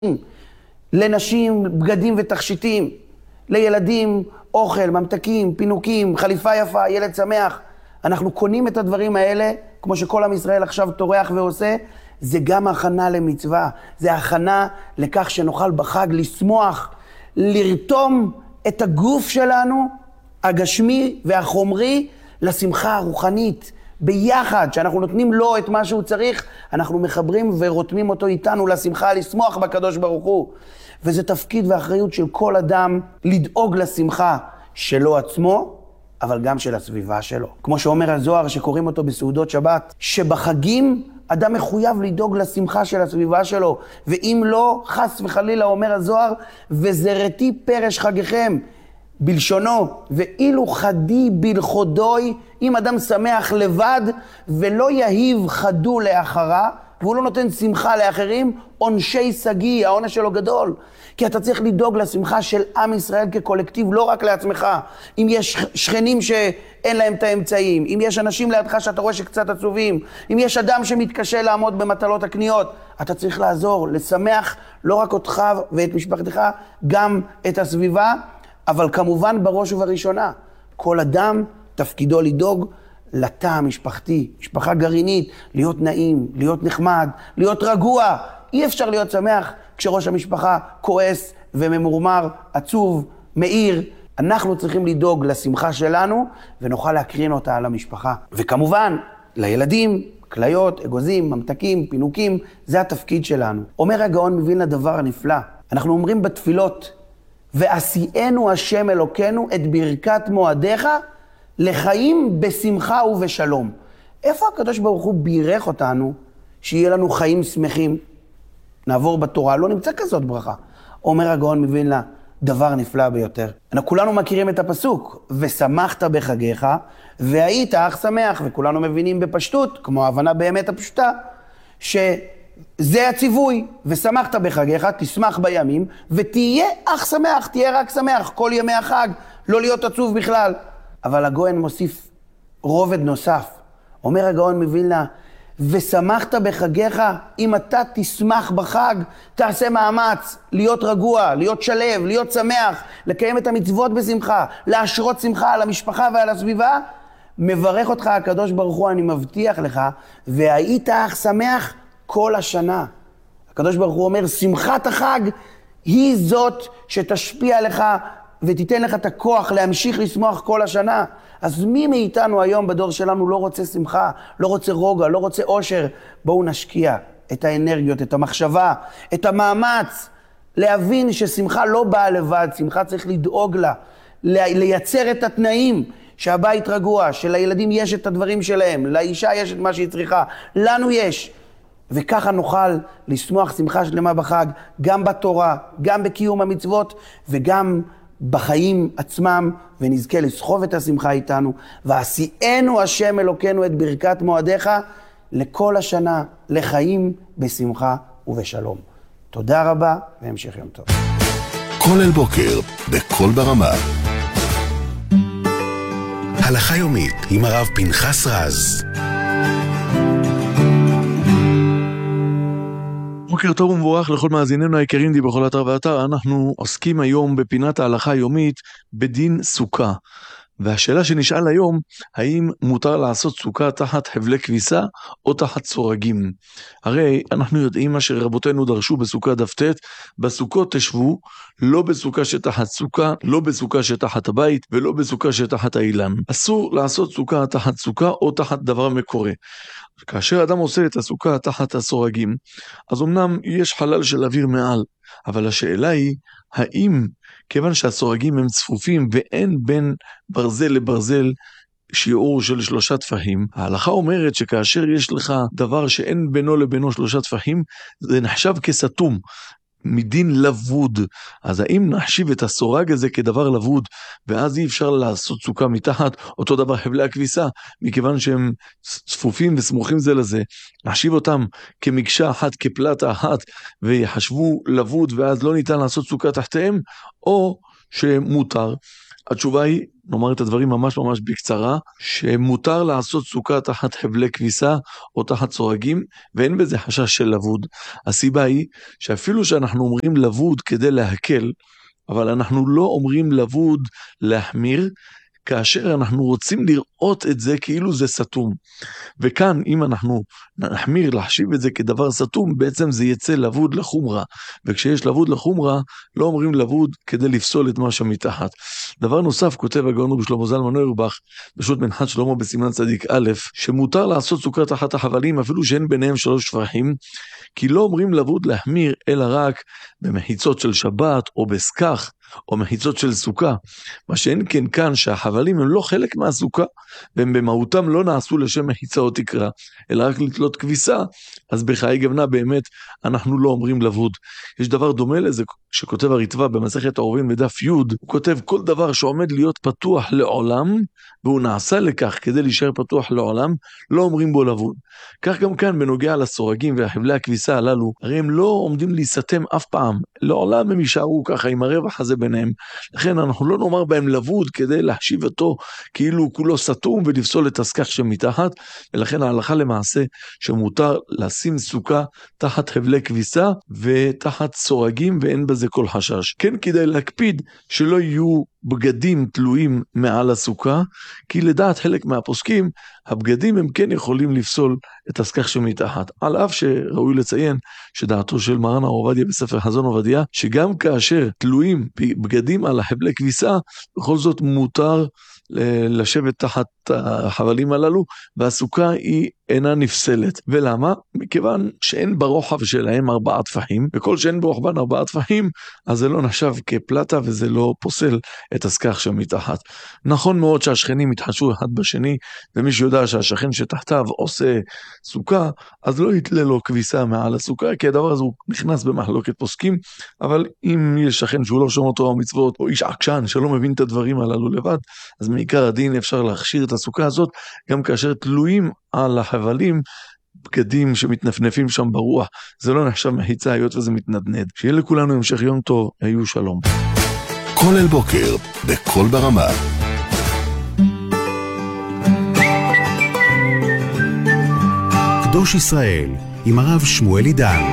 לנשים בגדים ותכשיטים, לילדים אוכל, ממתקים, פינוקים, חליפה יפה, ילד שמח. אנחנו קונים את הדברים האלה, כמו שכל עם ישראל עכשיו תורח ועושה, זה גם הכנה למצווה, זה הכנה לכך שנוכל בחג לשמוח, לרתום את הגוף שלנו, הגשמי והחומרי, לשמחה הרוחנית. ביחד, שאנחנו נותנים לו את מה שהוא צריך, אנחנו מחברים ורותמים אותו איתנו לשמחה, לשמוח בקדוש ברוך הוא. וזה תפקיד ואחריות של כל אדם לדאוג לשמחה שלו עצמו, אבל גם של הסביבה שלו. כמו שאומר הזוהר שקוראים אותו בסעודות שבת, שבחגים אדם מחויב לדאוג לשמחה של הסביבה שלו, ואם לא, חס וחלילה אומר הזוהר, וזרתי פרש חגיכם, בלשונו, ואילו חדי בלחודוי, אם אדם שמח לבד ולא יהיב חדו לאחרה, והוא לא נותן שמחה לאחרים, עונשי סגי, העונש שלו גדול. כי אתה צריך לדאוג לשמחה של עם ישראל כקולקטיב, לא רק לעצמך. אם יש שכנים שאין להם את האמצעים, אם יש אנשים לידך שאתה רואה שקצת עצובים, אם יש אדם שמתקשה לעמוד במטלות הקניות, אתה צריך לעזור, לשמח לא רק אותך ואת משפחתך, גם את הסביבה, אבל כמובן בראש ובראשונה, כל אדם תפקידו לדאוג לתא המשפחתי, משפחה גרעינית, להיות נעים, להיות נחמד, להיות רגוע. אי אפשר להיות שמח כשראש המשפחה כועס וממורמר, עצוב, מאיר. אנחנו צריכים לדאוג לשמחה שלנו ונוכל להקרין אותה על המשפחה. וכמובן, לילדים, כליות, אגוזים, ממתקים, פינוקים, זה התפקיד שלנו. אומר הגאון מווילנה דבר הנפלא. אנחנו אומרים בתפילות, ועשיינו השם אלוקינו את ברכת מועדיך לחיים בשמחה ובשלום. איפה הקדוש ברוך הוא בירך אותנו שיהיה לנו חיים שמחים? נעבור בתורה, לא נמצא כזאת ברכה. אומר הגאון מווילנה, דבר נפלא ביותר. אנחנו כולנו מכירים את הפסוק, ושמחת בחגיך, והיית אך שמח, וכולנו מבינים בפשטות, כמו ההבנה באמת הפשוטה, שזה הציווי, ושמחת בחגיך, תשמח בימים, ותהיה אך שמח, תהיה רק שמח, כל ימי החג, לא להיות עצוב בכלל. אבל הגאון מוסיף רובד נוסף. אומר הגאון מווילנה, ושמחת בחגיך, אם אתה תשמח בחג, תעשה מאמץ להיות רגוע, להיות שלב, להיות שמח, לקיים את המצוות בשמחה, להשרות שמחה על המשפחה ועל הסביבה. מברך אותך הקדוש ברוך הוא, אני מבטיח לך, והיית אך שמח כל השנה. הקדוש ברוך הוא אומר, שמחת החג היא זאת שתשפיע לך ותיתן לך את הכוח להמשיך לשמוח כל השנה. אז מי מאיתנו היום בדור שלנו לא רוצה שמחה, לא רוצה רוגע, לא רוצה אושר? בואו נשקיע את האנרגיות, את המחשבה, את המאמץ, להבין ששמחה לא באה לבד, שמחה צריך לדאוג לה, לייצר את התנאים, שהבית רגוע, שלילדים יש את הדברים שלהם, לאישה יש את מה שהיא צריכה, לנו יש. וככה נוכל לשמוח שמחה שלמה בחג, גם בתורה, גם בקיום המצוות, וגם בחיים עצמם, ונזכה לסחוב את השמחה איתנו. ועשיינו השם אלוקינו את ברכת מועדיך לכל השנה, לחיים בשמחה ובשלום. תודה רבה, והמשך יום טוב. כל אל בוקר, בכל ברמה. הלכה יומית עם הרב פנחס רז. בוקר טוב ומבורך לכל מאזיננו היקרים די בכל אתר ואתר. אנחנו עוסקים היום בפינת ההלכה היומית בדין סוכה. והשאלה שנשאל היום, האם מותר לעשות סוכה תחת חבלי כביסה או תחת סורגים? הרי אנחנו יודעים מה שרבותינו דרשו בסוכה דף ט', בסוכות תשבו, לא בסוכה שתחת סוכה, לא בסוכה שתחת הבית ולא בסוכה שתחת האילן. אסור לעשות סוכה תחת סוכה או תחת דבר מקורה. כאשר אדם עושה את הסוכה תחת הסורגים, אז אמנם יש חלל של אוויר מעל, אבל השאלה היא, האם כיוון שהסורגים הם צפופים ואין בין ברזל לברזל שיעור של 3 טפחים, ההלכה אומרת שכאשר יש לך דבר שאין בינו לבינו 3 טפחים, זה נחשב כסתום, מדין לבוד. אז האם נחשיב את הסורג הזה כדבר לבוד, ואז אי אפשר לעשות סוכה מתחת? אותו דבר חבלי הכביסה, מכיוון שהם צפופים וסמוכים זה לזה, נחשיב אותם כמקשה אחת, כפלטה אחת, ויחשבו לבוד, ואז לא ניתן לעשות סוכה תחתיהם, או שמותר. התשובה היא, נאמר את הדברים ממש בקצרה, שמותר לעשות סוכה תחת חבלי כביסה או תחת סורגים, ואין בזה חשש של לבוד. הסיבה היא שאפילו שאנחנו אומרים לבוד כדי להקל, אבל אנחנו לא אומרים לבוד להחמיר, כאשר אנחנו רוצים לראות את זה כאילו זה סתום. וכאן אם אנחנו נחמיר להחשיב את זה כדבר סתום, בעצם זה יצא לבוד לחומרה. וכשיש לבוד לחומרה, לא אומרים לבוד כדי לפסול את מה שמתחת. דבר נוסף, כותב הגאון רבי שלמה זלמן אוירבך, בשו"ת מנחת שלמה בסימן צדיק א', שמותר לעשות סוכה תחת החבלים, אפילו שאין ביניהם 3 שפכים, כי לא אומרים לבוד להחמיר, אלא רק במחיצות של שבת או בסכך, או מחיצות של סוכה. מה שאין כן כאן שהחבלים הם לא חלק מהסוכה, והם במהותם לא נעשו לשם מחיצה או תקרה, אלא רק לתלות כביסה, אז בחיי גבנה באמת אנחנו לא אומרים לבוד. יש דבר דומה לזה שכותב הריטב"א במסכת העורבים בדף י', הוא כותב כל דבר שעומד להיות פתוח לעולם, והוא נעשה לכך כדי להישאר פתוח לעולם, לא אומרים בו לבוד. כך גם כאן בנוגע לסורגים והחבלי הכביסה הללו, הרי הם לא עומדים להיסתם אף פעם, לעולם הם יישארו ככה עם הרווח הזה ביניהם, לכן אנחנו לא נאמר בהם לבוד כדי להשיב אותו כאילו כולו סתום ולפסול את הסכך שמתחת, ולכן ההלכה למעשה שמותר לשים סוכה תחת חבלי כביסה ותחת סורגים ואין בזה כל חשש. כן כדאי להקפיד שלא יהיו בגדים תלויים מעל הסוכה, כי לדעת חלק מהפוסקים, הבגדים הם כן יכולים לפסול את הסכך שמתחת. על אף שראוי לציין שדעתו של מרן הר עובדיה בספר חזון עובדיה, שגם כאשר תלויים בגדים על החבלי כביסה, בכל זאת מותר לשבת תחת החבלים הללו, והסוכה היא אינה נפסלת. ולמה? מכיוון שאין ברוחב שלהם 4 טפחים, וכל שאין ברוחבן 4 טפחים, אז זה לא נחשב כפלטה, וזה לא פוסל את הסכך שמתחת. נכון מאוד שהשכנים יתחשו אחד בשני, ומי שיודע שהשכן שתחתיו עושה סוכה, אז לא יתלה לו כביסה מעל הסוכה, כי הדבר הזה הוא נכנס במחלוקת פוסקים, אבל אם יש שכן שהוא לא שומר תורה ומצוות, או איש עקשן שלא מבין את הדברים הללו לבד, אז מעיקר הדין אפשר להכשיר את הסוכה הזאת, גם כאשר תלויים על החבלים בגדים שמתנפנפים שם ברוח. זה לא נחשב מחיצה היות וזה מתנדנד. שיהיה לכולנו המשך יום טוב, היו שלום. כל אל בוקר, בכל ברמה. קדוש ישראל, עם הרב שמואל עידן.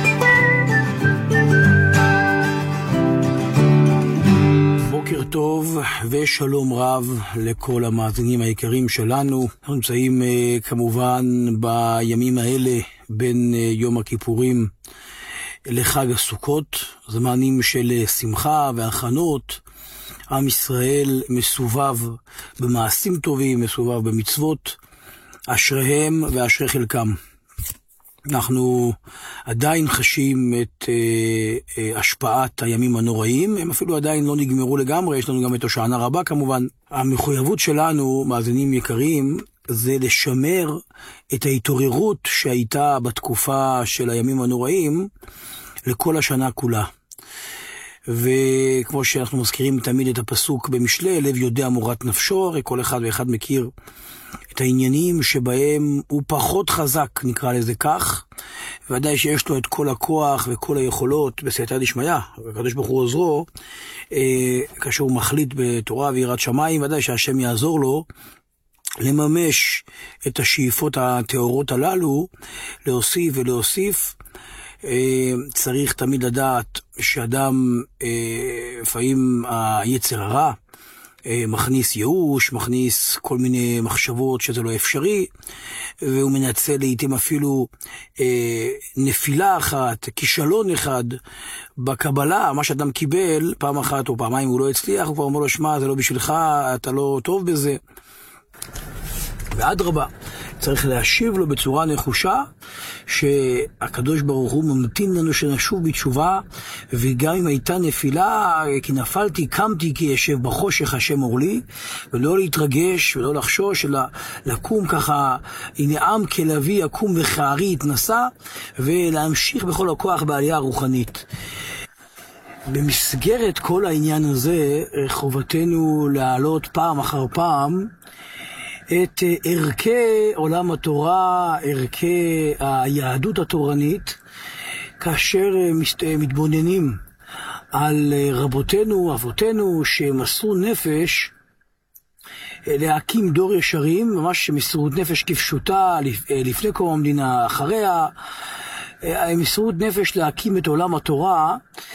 בוקר טוב ושלום רב לכל המאזינים היקרים שלנו. אנחנו נמצאים כמובן בימים האלה בין יום הכיפורים לחג הסוכות, זמנים של שמחה והכנות. עם ישראל מסובב במעשים טובים, מסובב במצוות, אשריהם ואשרי חלקם. אנחנו עדיין חשים את השפעת הימים הנוראים, הם אפילו עדיין לא נגמרו לגמרי, יש לנו גם את הושענא רבה כמובן. המחויבות שלנו, מאזינים יקרים, זה לשמר את ההתעוררות שהייתה בתקופה של הימים הנוראים לכל השנה כולה. וכמו שאנחנו מזכירים תמיד את הפסוק במשלי, לב יודע מורת נפשו, הרי כל אחד ואחד מכיר את העניינים שבהם הוא פחות חזק, נקרא לזה כך, ודאי שיש לו את כל הכוח וכל היכולות בסייעתא דשמיא, והקדוש ברוך הוא עוזרו, כאשר הוא מחליט בתורה ויראת שמיים, ודאי שהשם יעזור לו לממש את השאיפות הטהורות הללו, להוסיף ולהוסיף. צריך תמיד לדעת שאדם, לפעמים היצר הרע, מכניס ייאוש, מכניס כל מיני מחשבות שזה לא אפשרי, והוא מנצל לעתים אפילו נפילה אחת, כישלון אחד בקבלה, מה שאדם קיבל פעם אחת או פעמיים הוא לא הצליח, הוא כבר אומר לו, שמע, זה לא בשבילך, אתה לא טוב בזה. ואדרבה, צריך להשיב לו בצורה נחושה שהקדוש ברוך הוא ממתין לנו שנשוב בתשובה, וגם אם הייתה נפילה, כי נפלתי, קמתי, כי ישב בחושך השם אור לי, ולא להתרגש ולא לחשוש, אלא לקום ככה, הנה עם כלבי יקום וכערי יתנסה, ולהמשיך בכל הכוח בעלייה הרוחנית. במסגרת כל העניין הזה, חובתנו להעלות פעם אחר פעם את ערכי עולם התורה, ערכי היהדות התורנית, כאשר מתבוננים על רבותינו, אבותינו, שמסרו נפש להקים דור ישרים, ממש מסירות נפש כפשוטה, לפני קום המדינה, אחריה, מסירות נפש להקים את עולם התורה,